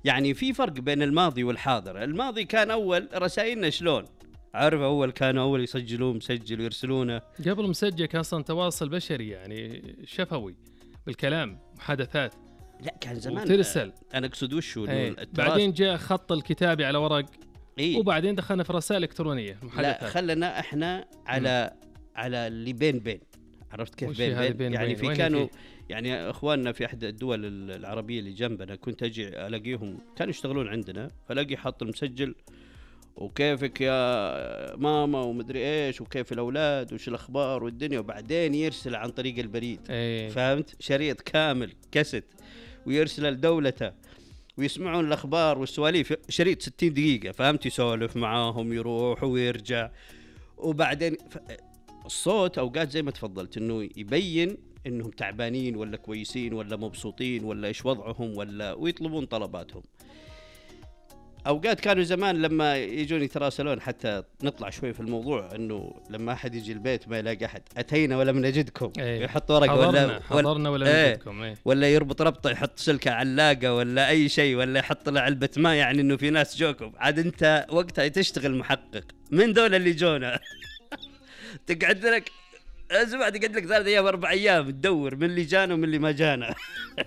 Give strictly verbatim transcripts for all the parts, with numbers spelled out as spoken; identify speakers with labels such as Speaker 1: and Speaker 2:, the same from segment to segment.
Speaker 1: يعني في فرق بين الماضي والحاضر. الماضي كان أول رسائلنا شلون عارف، أول كانوا أول يسجلون مسجل ويرسلونه،
Speaker 2: قبل مسجل كان أصلا تواصل بشري يعني شفوي بالكلام محادثات.
Speaker 1: لا كان زمان
Speaker 2: وترسل.
Speaker 1: أنا أقصد وشو
Speaker 2: ايه. بعدين جاء خط الكتابي على ورق.
Speaker 1: إيه؟
Speaker 2: وبعدين دخلنا في رسائل إلكترونية محادثات.
Speaker 1: لا خلنا إحنا على م. على اللي بين بين عرفت كيف بين بين, بين يعني في كانوا فيه؟ يعني اخواننا في احد الدول العربيه اللي جنبنا كنت اجي الاقيهم كانوا يشتغلون عندنا، فلاقي حاط المسجل وكيفك يا ماما ومدري ايش وكيف الاولاد وش الاخبار والدنيا، وبعدين يرسل عن طريق البريد.
Speaker 2: أيه.
Speaker 1: فهمت؟ شريط كامل كست ويرسل لدولته ويسمعون الاخبار والسواليف، شريط ستين دقيقه فهمت، يسولف معاهم يروح ويرجع. وبعدين ف... الصوت أوقات زي ما تفضلت إنه يبين إنهم تعبانين ولا كويسين ولا مبسوطين ولا إيش وضعهم ولا ويطلبون طلباتهم. أوقات كانوا زمان لما يجون يتراسلون، حتى نطلع شوي في الموضوع، إنه لما أحد يجي البيت ما يلاقي أحد، أتينا ولا من نجدكم.
Speaker 2: ايه.
Speaker 1: يحط ورقة
Speaker 2: حضرنا
Speaker 1: ولا
Speaker 2: حضرنا ولا نجدكم.
Speaker 1: ايه. ولا يربط ربطة يحط سلكة علاقة ولا أي شيء، ولا يحط له علبة ماء يعني إنه في ناس جوكم. عاد أنت وقتها تشتغل محقق من دول اللي جونا. تقعد لك اسبوع، تقعد لك ثلاث ايام اربع ايام تدور من اللي جانا ومن اللي ما جانا.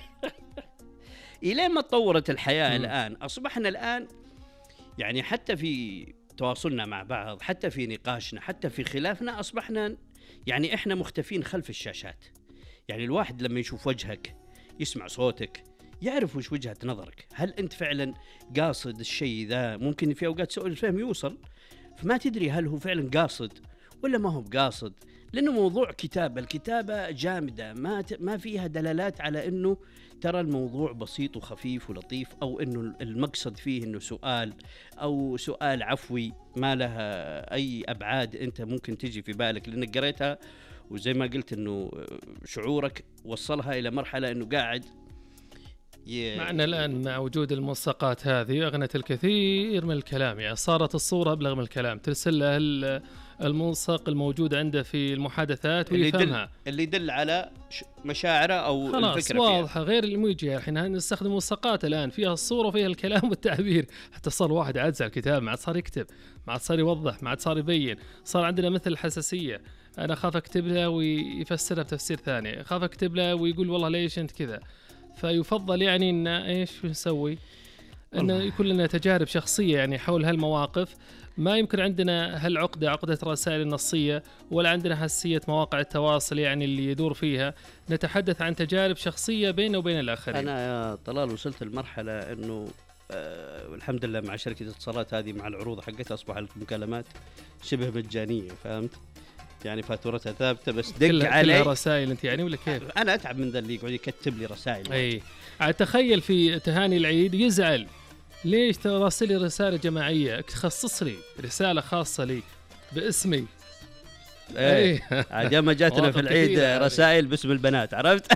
Speaker 1: الين ما تطورت الحياه. م. الان اصبحنا الان يعني حتى في تواصلنا مع بعض، حتى في نقاشنا، حتى في خلافنا، اصبحنا يعني احنا مختفين خلف الشاشات. يعني الواحد لما يشوف وجهك يسمع صوتك يعرف وش وجهة نظرك، هل انت فعلا قاصد الشيء ذا. ممكن في اوقات سوء الفهم يوصل فما تدري هل هو فعلا قاصد ولا ما هو بقاصد، لأنه موضوع كتابة الكتابة جامدة، ما ت... ما فيها دلالات على إنه ترى الموضوع بسيط وخفيف ولطيف، أو إنه المقصد فيه إنه سؤال أو سؤال عفوي ما لها أي أبعاد أنت ممكن تجي في بالك لأنك قريتها، وزي ما قلت إنه شعورك وصلها إلى مرحلة إنه قاعد ي...
Speaker 2: معنا الآن مع وجود الملصقات هذه أغنت الكثير من الكلام، يعني صارت الصورة أبلغ من الكلام، ترسل له الملصق الموجود عنده في المحادثات ويفهمها،
Speaker 1: اللي يدل, اللي يدل على مشاعره أو
Speaker 2: خلاص
Speaker 1: الفكرة
Speaker 2: واضحة، غير الميجي. الحين نستخدم ملصقات الآن فيها الصورة وفيها الكلام والتعبير، حتى صار واحد عجز على الكتاب، ما عاد صار يكتب، ما عاد صار يوضح، ما عاد صار يبين، صار عندنا مثل الحساسية، أنا خاف أكتب له ويفسرها بتفسير ثاني، خاف أكتب له ويقول والله ليش أنت كذا. فيفضل يعني إن إيش نسوي، إنه يكون لنا تجارب شخصية يعني حول هالمواقف. ما يمكن عندنا هالعقدة عقدة الرسائل النصية، ولا عندنا حساسية مواقع التواصل يعني اللي يدور فيها، نتحدث عن تجارب شخصية بيننا وبين الآخرين.
Speaker 1: أنا يا طلال وصلت المرحلة إنه آه الحمد لله مع شركة الاتصالات هذه مع العروض حقتها أصبح المكالمات شبه مجانية، فهمت؟ يعني فاتورتها ثابتة، بس دق علي
Speaker 2: كلها رسائل أنت يعني ولا كيف؟
Speaker 1: أنا أتعب من ذا اللي يقعد يكتب لي رسائل.
Speaker 2: أي أتخيل في تهاني العيد يزعل، ليش تراسل لي رسالة جماعية، تخصص لي رسالة خاصة لي باسمي.
Speaker 1: ايه عاد ما جاتنا في العيد رسائل باسم البنات، عرفت؟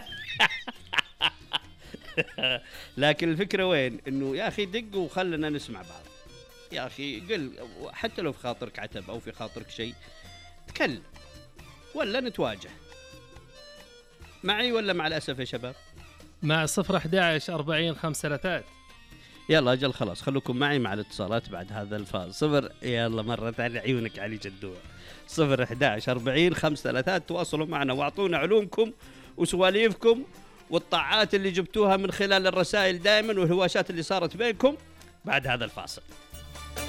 Speaker 1: لكن الفكرة وين؟ إنه يا أخي دق وخلنا نسمع بعض، يا أخي قل، حتى لو في خاطرك عتب أو في خاطرك شيء تكلم ولا نتواجه. معي ولا مع الأسف يا شباب؟
Speaker 2: مع صفر أحد عشر أربعين خمسة ثلاثات.
Speaker 1: يلا أجل خلاص خلوكم معي مع الاتصالات بعد هذا الفاصل. صفر يلا مرة ثانية عيونك علي جدوع. صفر أحد عشر أربعين خمسة ثلاثات، تواصلوا معنا واعطونا علومكم وسواليفكم والطاعات اللي جبتوها من خلال الرسائل دائما والهواشات اللي صارت بينكم بعد هذا الفاصل.